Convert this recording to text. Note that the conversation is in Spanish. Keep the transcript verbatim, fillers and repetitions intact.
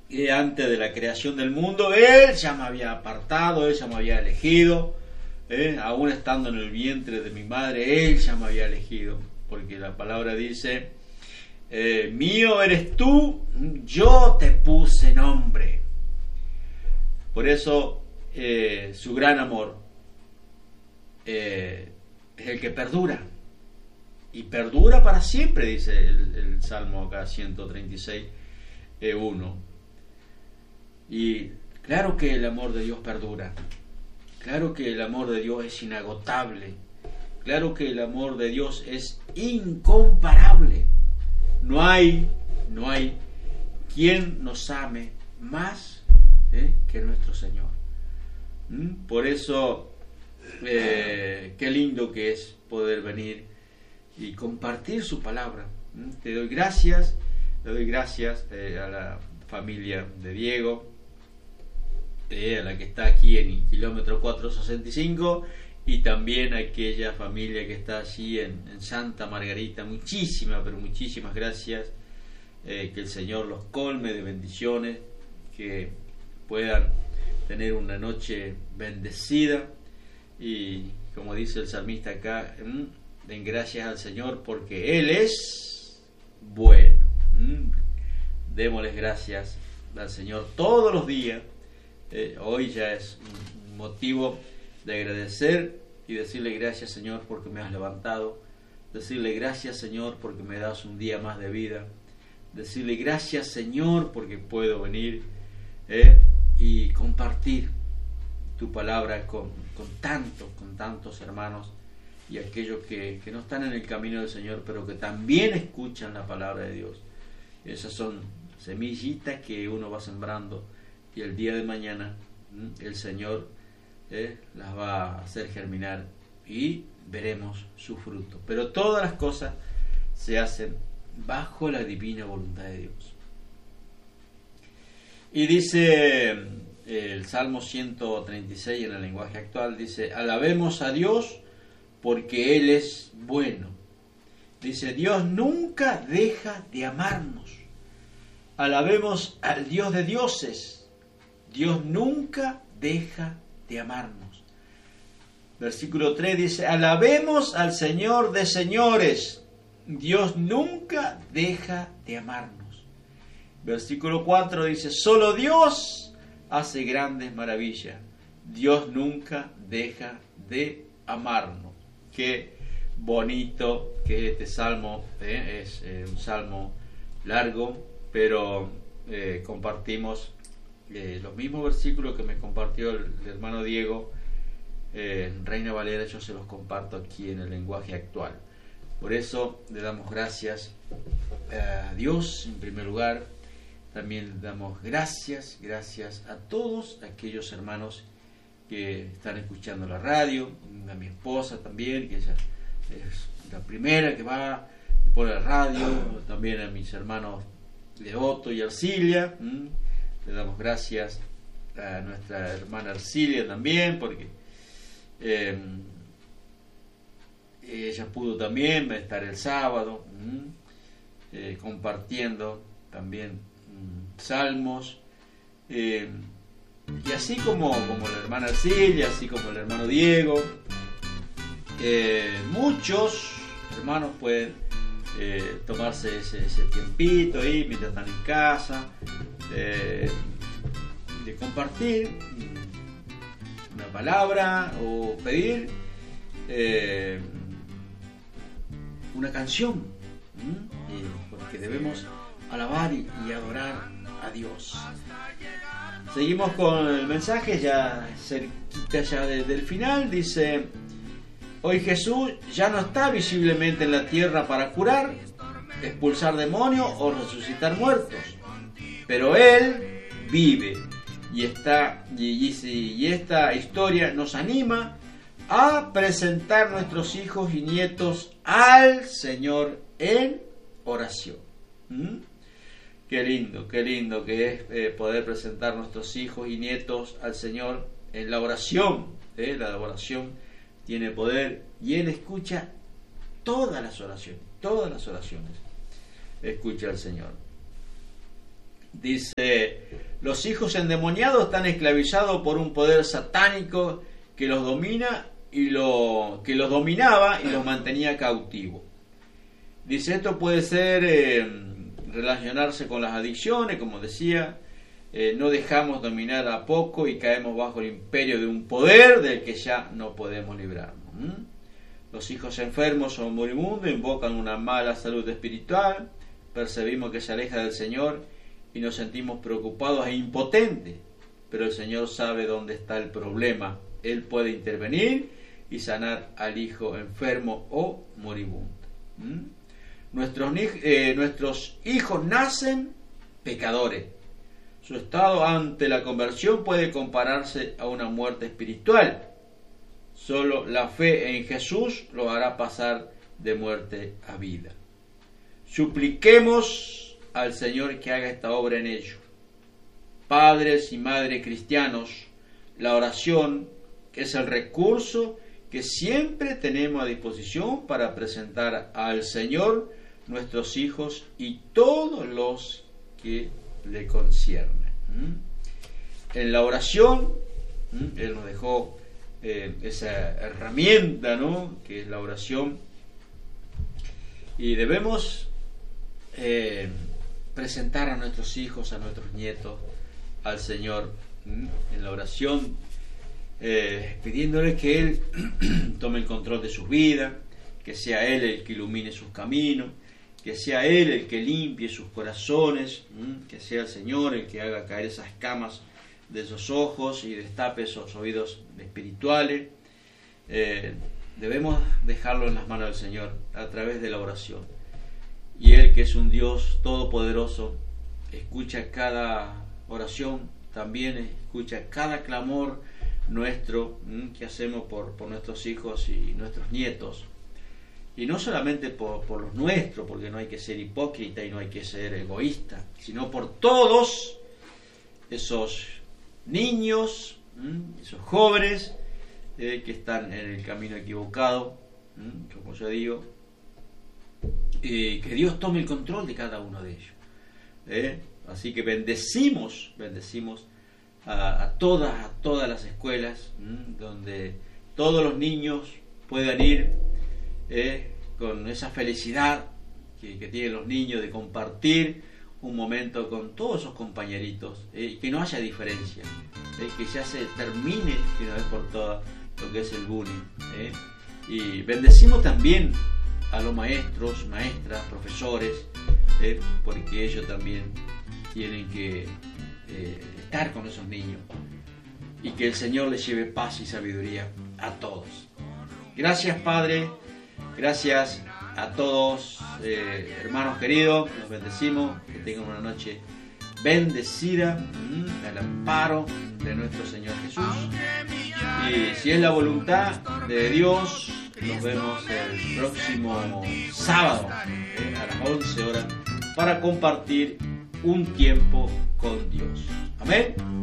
eh, antes de la creación del mundo, Él ya me había apartado, Él ya me había elegido, eh, aún estando en el vientre de mi madre, Él ya me había elegido, porque la palabra dice, eh, mío eres tú, yo te puse nombre. Por eso eh, su gran amor eh, es el que perdura, y perdura para siempre, dice el, el Salmo acá ciento treinta y seis, uno. Y claro que el amor de Dios perdura, claro que el amor de Dios es inagotable, claro que el amor de Dios es incomparable. No hay, no hay quien nos ame más ¿eh? que nuestro Señor. ¿Mm? Por eso, eh, qué lindo que es poder venir y compartir su palabra. ¿Mm? Te doy gracias, le doy gracias eh, a la familia de Diego, eh, a la que está aquí en el kilómetro cuatrocientos sesenta y cinco, y también a aquella familia que está allí en, en Santa Margarita. Muchísimas, pero muchísimas gracias. Eh, que el Señor los colme de bendiciones, que puedan tener una noche bendecida, y como dice el salmista acá, mmm, den gracias al Señor porque Él es bueno. Mm. Démosles gracias al Señor todos los días. Eh, hoy ya es un motivo de agradecer y decirle gracias, Señor, porque me has levantado, decirle gracias, Señor, porque me das un día más de vida, decirle gracias, Señor, porque puedo venir eh, y compartir tu palabra con, con tantos, con tantos hermanos y aquellos que, que no están en el camino del Señor, pero que también escuchan la palabra de Dios. Esas son semillitas que uno va sembrando, y el día de mañana el Señor eh, las va a hacer germinar y veremos su fruto. Pero todas las cosas se hacen bajo la divina voluntad de Dios. Y dice eh, el Salmo ciento treinta y seis en el lenguaje actual, dice, alabemos a Dios porque Él es bueno. Dice, Dios nunca deja de amarnos. Alabemos al Dios de dioses. Dios nunca deja de amarnos. Versículo tres dice, alabemos al Señor de señores. Dios nunca deja de amarnos. Versículo cuatro dice, solo Dios hace grandes maravillas. Dios nunca deja de amarnos. Qué bonito que este salmo eh, es eh, un salmo largo, pero eh, compartimos eh, los mismos versículos que me compartió el, el hermano Diego eh, en Reina Valera. Yo se los comparto aquí en el lenguaje actual. Por eso le damos gracias a Dios en primer lugar. También le damos gracias, gracias a todos aquellos hermanos que están escuchando la radio, a mi esposa también, que ella es la primera que va y pone la radio, también a mis hermanos Leoto y Arcilia. ¿Mm? Le damos gracias a nuestra hermana Arcilia también, porque eh, ella pudo también estar el sábado eh, compartiendo también mm, salmos, eh, y así como, como la hermana Arcilia, así como el hermano Diego, eh, muchos hermanos pueden eh, tomarse ese, ese tiempito ahí mientras están en casa, eh, de compartir una palabra o pedir eh, una canción, ¿sí? Porque debemos alabar y, y adorar a Dios. Seguimos con el mensaje, ya cerquita ya de, del final. Dice, hoy Jesús ya no está visiblemente en la tierra para curar, expulsar demonios o resucitar muertos, pero Él vive y, está, y, y, y esta historia nos anima a presentar nuestros hijos y nietos al Señor en oración. ¿Mm? Qué lindo, qué lindo que es eh, poder presentar nuestros hijos y nietos al Señor en la oración. ¿eh? La oración tiene poder y Él escucha todas las oraciones, todas las oraciones. Escucha al Señor. Dice, los hijos endemoniados están esclavizados por un poder satánico que los domina y lo que los dominaba y los mantenía cautivos. Dice, esto puede ser eh, relacionarse con las adicciones, como decía, eh, no dejamos dominar a poco y caemos bajo el imperio de un poder del que ya no podemos librarnos. ¿Mm? Los hijos enfermos o moribundos invocan una mala salud espiritual, percibimos que se aleja del Señor y nos sentimos preocupados e impotentes, pero el Señor sabe dónde está el problema. Él puede intervenir y sanar al hijo enfermo o moribundo. ¿Mm? Nuestros, eh, nuestros hijos nacen pecadores. Su estado ante la conversión puede compararse a una muerte espiritual. Solo la fe en Jesús lo hará pasar de muerte a vida. Supliquemos al Señor que haga esta obra en ellos. Padres y madres cristianos, la oración es el recurso que siempre tenemos a disposición para presentar al Señor nuestros hijos y todos los que le conciernen. ¿Mm? En la oración, ¿Mm? Él nos dejó eh, esa herramienta, ¿no?, que es la oración, y debemos eh, presentar a nuestros hijos, a nuestros nietos, al Señor, ¿Mm? en la oración, eh, pidiéndole que Él tome el control de sus vidas, que sea Él el que ilumine sus caminos, que sea Él el que limpie sus corazones, ¿m? que sea el Señor el que haga caer esas camas de esos ojos y destape esos oídos espirituales. Eh, debemos dejarlo en las manos del Señor a través de la oración. Y Él, que es un Dios todopoderoso, escucha cada oración, también escucha cada clamor nuestro, ¿m? que hacemos por, por nuestros hijos y nuestros nietos. Y no solamente por, por los nuestros, porque no hay que ser hipócrita y no hay que ser egoísta, sino por todos esos niños, ¿m? esos jóvenes eh, que están en el camino equivocado, ¿m? como yo digo, y que Dios tome el control de cada uno de ellos. ¿eh? Así que bendecimos, bendecimos a, a, todas, a todas las escuelas, ¿m? donde todos los niños puedan ir Eh, con esa felicidad que, que tienen los niños de compartir un momento con todos esos compañeritos, eh, que no haya diferencia, eh, que ya se termine de una vez por todas lo que es el bullying. Eh. Y bendecimos también a los maestros, maestras, profesores, eh, porque ellos también tienen que eh, estar con esos niños, y que el Señor les lleve paz y sabiduría a todos. Gracias, Padre. Gracias a todos, eh, hermanos queridos, los bendecimos, que tengan una noche bendecida, mmm, al amparo de nuestro Señor Jesús. Y si es la voluntad de Dios, nos vemos el próximo sábado eh, a las once horas para compartir un tiempo con Dios. Amén.